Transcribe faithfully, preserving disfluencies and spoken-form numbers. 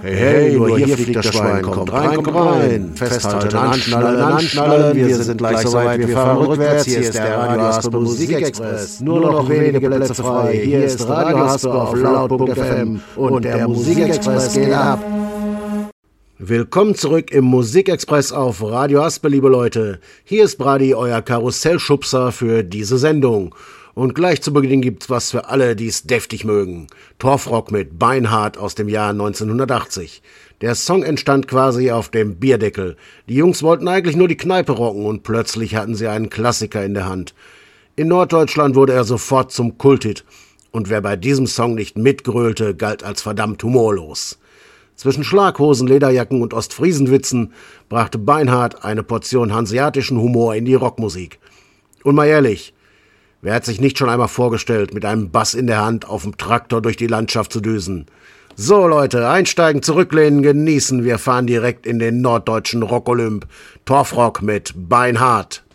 Hey, hey, nur hier fliegt das Schwein, kommt rein, kommt rein. Festhalten, anschnallen, anschnallen, wir sind gleich soweit, wir fahren rückwärts. Hier ist der Radio Haspe Musikexpress, nur noch wenige Plätze frei. Hier ist Radio Haspe auf laut Punkt F M und der Musikexpress geht ab. Willkommen zurück im Musikexpress auf Radio Haspe, liebe Leute. Hier ist Brady, euer Karussellschubser für diese Sendung. Und gleich zu Beginn gibt's was für alle, die es deftig mögen. Torfrock mit Beinhard aus dem Jahr neunzehnhundertachtzig. Der Song entstand quasi auf dem Bierdeckel. Die Jungs wollten eigentlich nur die Kneipe rocken und plötzlich hatten sie einen Klassiker in der Hand. In Norddeutschland wurde er sofort zum Kulthit. Und wer bei diesem Song nicht mitgrölte, galt als verdammt humorlos. Zwischen Schlaghosen, Lederjacken und Ostfriesenwitzen brachte Beinhard eine Portion hanseatischen Humor in die Rockmusik. Und mal ehrlich, wer hat sich nicht schon einmal vorgestellt, mit einem Bass in der Hand auf dem Traktor durch die Landschaft zu düsen? So Leute, einsteigen, zurücklehnen, genießen. Wir fahren direkt in den norddeutschen Rock-Olymp. Torfrock mit Beinhard.